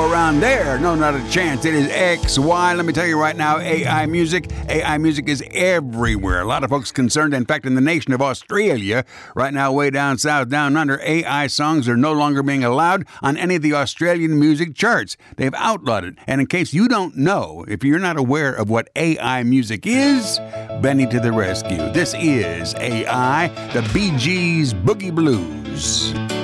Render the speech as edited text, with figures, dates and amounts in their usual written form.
go around there. No, not a chance. It is XY. Let me tell you right now, AI music is everywhere. A lot of folks concerned. In fact, in the nation of Australia, right now, way down south, down under, AI songs are no longer being allowed on any of the Australian music charts. They've outlawed it. And in case you don't know, if you're not aware of what AI music is, Benny to the rescue. This is AI, the Bee Gees Boogie Blues.